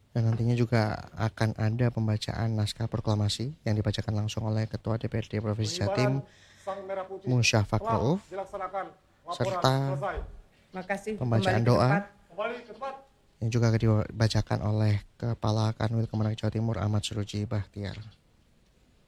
Dan nantinya juga akan ada pembacaan naskah proklamasi yang dibacakan langsung oleh Ketua DPRD Provinsi Jatim, Sang Merah Putih Musyafaq telah Rauf, dilaksanakan. Laporan serta selesai. Makasih, pembacaan kembali ke doa tempat. Kembali ke tempat. yang juga akan dibacakan oleh Kepala Kanwil Kemenag Jawa Timur Ahmad Suruji Bahtiar.